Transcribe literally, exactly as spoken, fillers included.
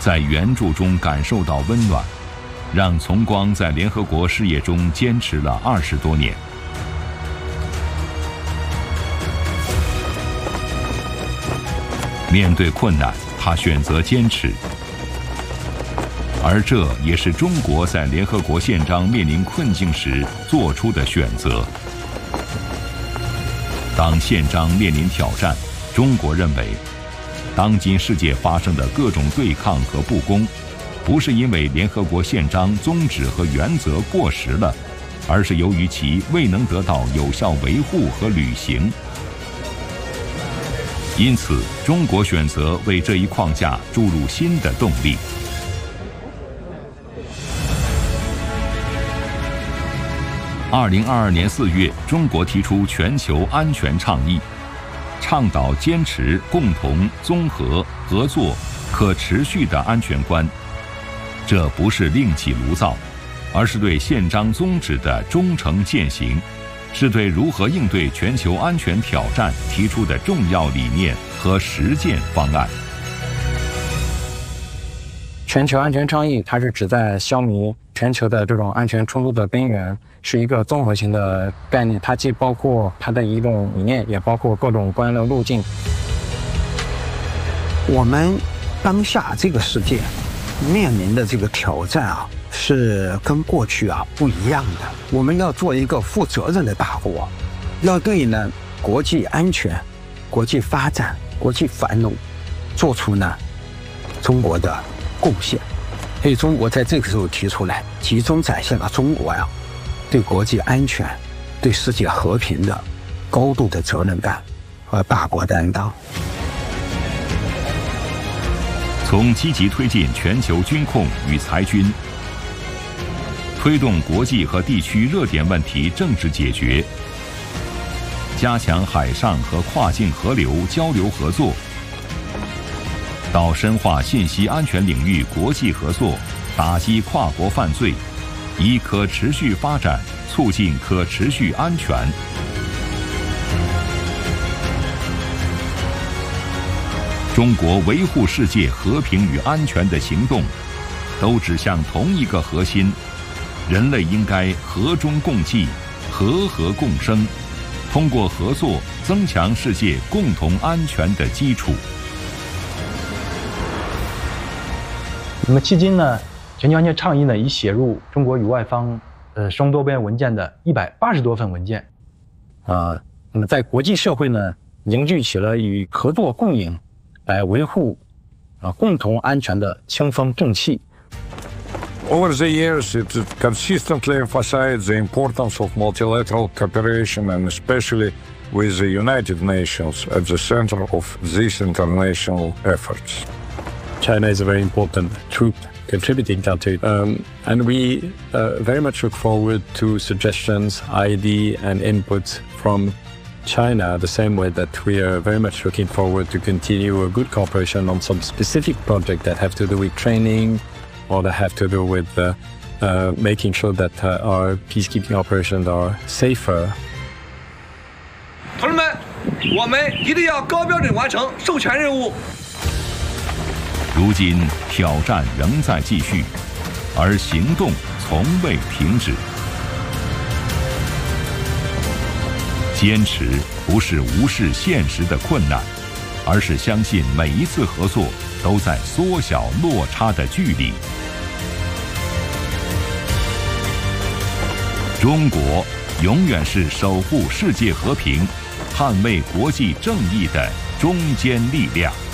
在援助中感受到温暖，让丛光在联合国事业中坚持了二十多年。面对困难，他选择坚持，而这也是中国在联合国宪章面临困境时做出的选择。当宪章面临挑战，中国认为，当今世界发生的各种对抗和不公，不是因为联合国宪章宗旨和原则过时了，而是由于其未能得到有效维护和履行。因此，中国选择为这一框架注入新的动力。二零二二年四月，中国提出全球安全倡议，倡导坚持共同、综合、合作、可持续的安全观。这不是另起炉灶，而是对宪章宗旨的忠诚践行，是对如何应对全球安全挑战提出的重要理念和实践方案。 全球安全倡议，它是旨在消弭全球的这种安全冲突的根源，是一个综合性的概念，它既包括它的一种理念，也包括各种关的路径。 我们当下这个世界面临的这个挑战啊，是跟过去啊不一样的。我们要做一个负责任的大国，要对呢国际安全、国际发展、国际繁荣做出呢中国的贡献。所以中国在这个时候提出来，集中展现了中国呀对国际安全、对世界和平的高度的责任感和大国担当。 从积极推进全球军控与裁军，推动国际和地区热点问题政治解决，加强海上和跨境河流交流合作，到深化信息安全领域国际合作，打击跨国犯罪，以可持续发展促进可持续安全。中国维护世界和平与安全的行动，都指向同一个核心：人类应该和衷共济，和和共生，通过合作增强世界共同安全的基础。 那么迄今呢，全球安全倡议呢已写入中国与外方呃双多边文件的一百八十多份文件， 啊、呃，那么在国际社会呢，凝聚起了以合作共赢来维护啊、呃、共同安全的清风正气。 Over the years, it consistently emphasized the importance of multilateral cooperation, and especially with the United Nations at the center of these international efforts. China is a very important troop contributing country, um, and we uh, very much look forward to suggestions, I D, and inputs from China, the same way that we are very much looking forward to continue a good cooperation on some specific projects that have to do with training, or that have to do with uh, uh, making sure that uh, our peacekeeping operations are safer. 同志们，我们一定要高标准完成授权任务。 如今挑战仍在继续，而行动从未停止。坚持不是无视现实的困难，而是相信每一次合作都在缩小落差的距离。中国永远是守护世界和平、捍卫国际正义的中坚力量。